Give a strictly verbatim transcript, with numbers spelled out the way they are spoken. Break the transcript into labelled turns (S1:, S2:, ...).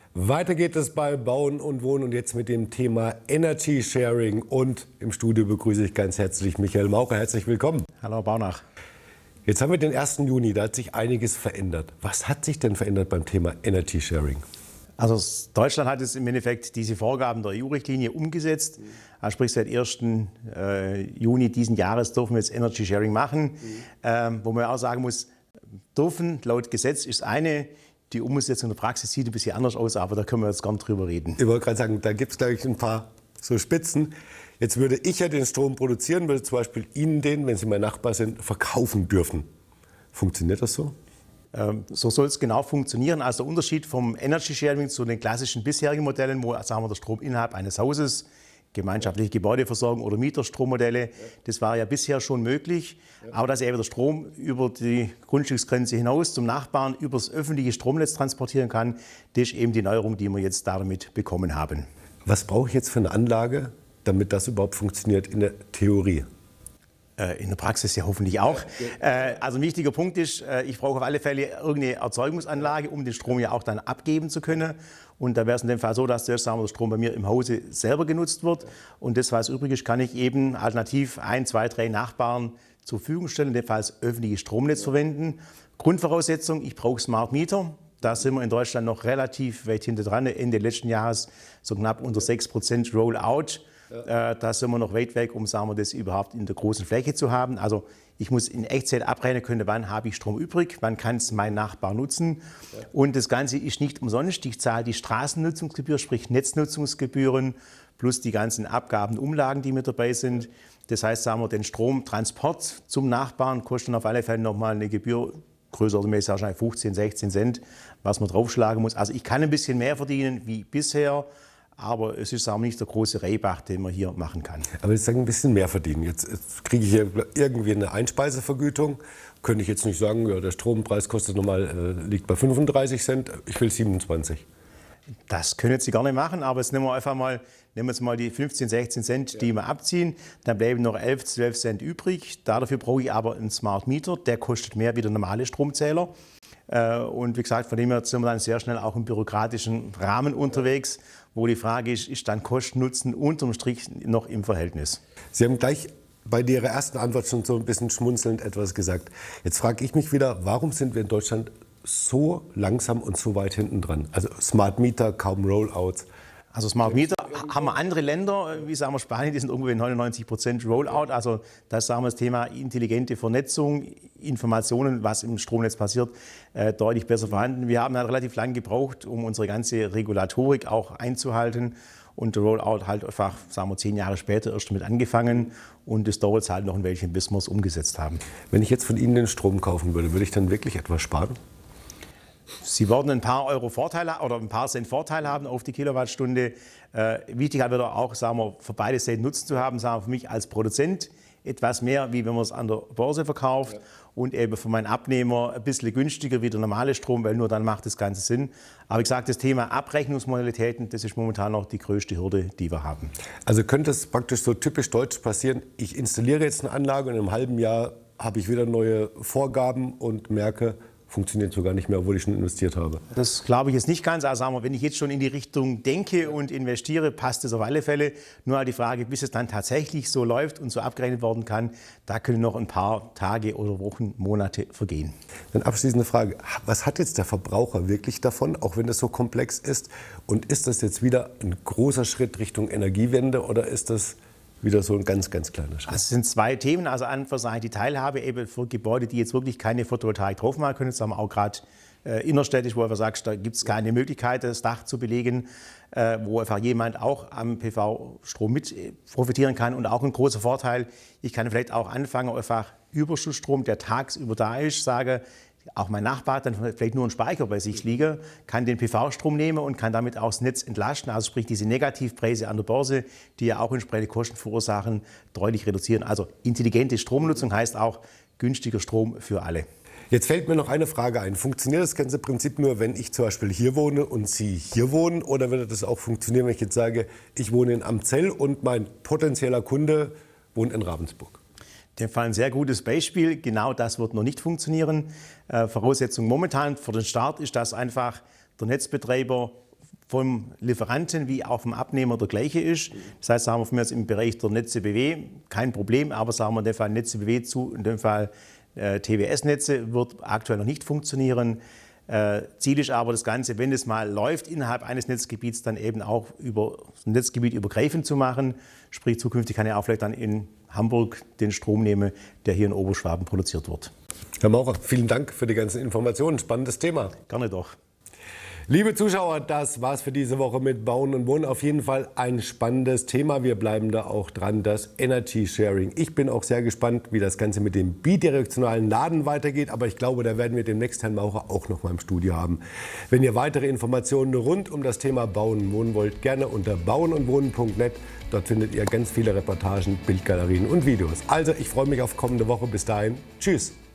S1: Weiter geht es bei Bauen und Wohnen und jetzt mit dem Thema Energy Sharing. Und im Studio begrüße ich ganz herzlich Michael Maurer. Herzlich willkommen.
S2: Hallo Herr Baunach.
S1: Jetzt haben wir den ersten Juni, da hat sich einiges verändert. Was hat sich denn verändert beim Thema Energy Sharing?
S2: Also Deutschland hat es im Endeffekt diese Vorgaben der E U-Richtlinie umgesetzt. Also sprich, seit ersten Juni diesen Jahres dürfen wir jetzt Energy Sharing machen. Mhm. Ähm, wo man auch sagen muss, dürfen laut Gesetz ist eine, die Umsetzung in der Praxis sieht ein bisschen anders aus, aber da können wir jetzt gar nicht drüber reden.
S1: Ich wollte gerade sagen, da gibt es gleich ein paar so Spitzen. Jetzt würde ich ja den Strom produzieren, würde zum Beispiel Ihnen den, wenn Sie mein Nachbar sind, verkaufen dürfen. Funktioniert das so?
S2: Ähm, so soll es genau funktionieren. Also der Unterschied vom Energy Sharing zu den klassischen bisherigen Modellen, wo sagen wir, der Strom innerhalb eines Hauses, gemeinschaftliche Gebäudeversorgung oder Mieterstrommodelle, das war ja bisher schon möglich. Aber dass eben der Strom über die Grundstücksgrenze hinaus zum Nachbarn über das öffentliche Stromnetz transportieren kann, das ist eben die Neuerung, die wir jetzt damit bekommen haben.
S1: Was brauche ich jetzt für eine Anlage, damit das überhaupt funktioniert in der Theorie?
S2: In der Praxis ja hoffentlich auch. Also ein wichtiger Punkt ist, ich brauche auf alle Fälle irgendeine Erzeugungsanlage, um den Strom ja auch dann abgeben zu können. Und da wäre es in dem Fall so, dass zuerst sagen wir, der Strom bei mir im Hause selber genutzt wird. Und das, was übrig ist, kann ich eben alternativ ein, zwei, drei Nachbarn zur Verfügung stellen, in dem Fall das öffentliche Stromnetz verwenden. Grundvoraussetzung, ich brauche Smart Meter. Da sind wir in Deutschland noch relativ weit hinter dran. Ende letzten Jahres so knapp unter sechs Prozent Rollout. Ja. Äh, da sind wir noch weit weg, um sagen wir, das überhaupt in der großen Fläche zu haben. Also ich muss in Echtzeit abrechnen können, wann habe ich Strom übrig, wann kann es mein Nachbar nutzen. Ja. Und das Ganze ist nicht umsonst. Ich zahle die Straßennutzungsgebühr, sprich Netznutzungsgebühren, plus die ganzen Abgaben, Umlagen, die mit dabei sind. Das heißt, sagen wir, den Stromtransport zum Nachbarn kostet auf alle Fälle nochmal eine Gebühr, größermäßig wahrscheinlich fünfzehn, sechzehn Cent, was man draufschlagen muss. Also ich kann ein bisschen mehr verdienen wie bisher. Aber es ist auch nicht der große Reibach, den man hier machen kann.
S1: Aber jetzt sagen, ein bisschen mehr verdienen. Jetzt, jetzt kriege ich hier irgendwie eine Einspeisevergütung. Könnte ich jetzt nicht sagen, ja, der Strompreis kostet normal, äh, liegt bei fünfunddreißig Cent, ich will siebenundzwanzig.
S2: Das können Sie gerne machen, aber jetzt nehmen wir einfach mal, nehmen wir jetzt mal die fünfzehn, sechzehn Cent, die wir abziehen. Dann bleiben noch elf, zwölf Cent übrig. Dafür brauche ich aber einen Smart Meter, der kostet mehr wie der normale Stromzähler. Und wie gesagt, von dem her sind wir dann sehr schnell auch im bürokratischen Rahmen unterwegs, wo die Frage ist, ist dann Kosten-Nutzen unterm Strich noch im Verhältnis?
S1: Sie haben gleich bei Ihrer ersten Antwort schon so ein bisschen schmunzelnd etwas gesagt. Jetzt frage ich mich wieder, warum sind wir in Deutschland so langsam und so weit hinten dran? Also Smart Meter, kaum Rollouts.
S2: Also Smart Meter haben wir andere Länder, wie sagen wir Spanien, die sind irgendwo in neunundneunzig Prozent Rollout. Also das sagen wir das Thema intelligente Vernetzung, Informationen, was im Stromnetz passiert, äh, deutlich besser vorhanden. Wir haben halt relativ lange gebraucht, um unsere ganze Regulatorik auch einzuhalten. Und der Rollout halt einfach, sagen wir, zehn Jahre später erst damit angefangen. Und es dauert halt noch ein Weilchen, bis wir es umgesetzt haben.
S1: Wenn ich jetzt von Ihnen den Strom kaufen würde, würde ich dann wirklich etwas sparen?
S2: Sie werden ein paar Euro Vorteil oder ein paar Cent Vorteil haben auf die Kilowattstunde. Äh, wichtig halt wieder auch, sagen wir, für beide Seiten Nutzen zu haben, sagen wir, für mich als Produzent etwas mehr, wie wenn man es an der Börse verkauft, ja. Und eben für meinen Abnehmer ein bisschen günstiger wie der normale Strom, weil nur dann macht das Ganze Sinn. Aber wie gesagt, das Thema Abrechnungsmodalitäten, das ist momentan noch die größte Hürde, die wir haben.
S1: Also könnte es praktisch so typisch deutsch passieren, ich installiere jetzt eine Anlage und in einem halben Jahr habe ich wieder neue Vorgaben und merke, funktioniert sogar nicht mehr, obwohl ich schon investiert habe.
S2: Das glaube ich jetzt nicht ganz. Also sagen wir, wenn ich jetzt schon in die Richtung denke und investiere, passt es auf alle Fälle. Nur halt die Frage, bis es dann tatsächlich so läuft und so abgerechnet werden kann, da können noch ein paar Tage oder Wochen, Monate vergehen.
S1: Dann abschließende Frage, was hat jetzt der Verbraucher wirklich davon, auch wenn das so komplex ist? Und ist das jetzt wieder ein großer Schritt Richtung Energiewende oder ist das wieder so ein ganz, ganz kleiner Schritt?
S2: Also es sind zwei Themen. Also einerseits die Teilhabe eben für Gebäude, die jetzt wirklich keine Photovoltaik drauf machen können. Das haben wir auch gerade äh, innerstädtisch, wo du sagst, da gibt es keine Möglichkeit, das Dach zu belegen, äh, wo einfach jemand auch am P V-Strom mit profitieren kann. Und auch ein großer Vorteil, ich kann vielleicht auch anfangen, einfach Überschussstrom, der tagsüber da ist, sage, auch mein Nachbar hat dann vielleicht nur einen Speicher bei sich liegen, kann den P V-Strom nehmen und kann damit auch das Netz entlasten. Also sprich diese Negativpreise an der Börse, die ja auch entsprechende Kosten verursachen, deutlich reduzieren. Also intelligente Stromnutzung heißt auch günstiger Strom für alle.
S1: Jetzt fällt mir noch eine Frage ein. Funktioniert das ganze Prinzip nur, wenn ich zum Beispiel hier wohne und Sie hier wohnen? Oder würde das auch funktionieren, wenn ich jetzt sage, ich wohne in Amzell und mein potenzieller Kunde wohnt in Ravensburg?
S2: In dem Fall ein sehr gutes Beispiel. Genau das wird noch nicht funktionieren. Äh, Voraussetzung momentan für den Start ist, dass einfach der Netzbetreiber vom Lieferanten wie auch vom Abnehmer der gleiche ist. Das heißt, sagen wir von mir jetzt im Bereich der Netze B W kein Problem, aber sagen wir in dem Fall Netze B W zu, in dem Fall äh, T W S-Netze wird aktuell noch nicht funktionieren. Äh, Ziel ist aber das Ganze, wenn es mal läuft innerhalb eines Netzgebiets, dann eben auch über das Netzgebiet übergreifend zu machen. Sprich, zukünftig kann ich auch vielleicht dann in Hamburg den Strom nehmen, der hier in Oberschwaben produziert wird.
S1: Herr Maurer, vielen Dank für die ganzen Informationen. Spannendes Thema.
S2: Gerne doch.
S1: Liebe Zuschauer, das war's für diese Woche mit Bauen und Wohnen. Auf jeden Fall ein spannendes Thema. Wir bleiben da auch dran, das Energy Sharing. Ich bin auch sehr gespannt, wie das Ganze mit dem bidirektionalen Laden weitergeht. Aber ich glaube, da werden wir demnächst Herrn Maurer auch noch mal im Studio haben. Wenn ihr weitere Informationen rund um das Thema Bauen und Wohnen wollt, gerne unter bauen und wohnen punkt net. Dort findet ihr ganz viele Reportagen, Bildgalerien und Videos. Also, ich freue mich auf kommende Woche. Bis dahin, tschüss.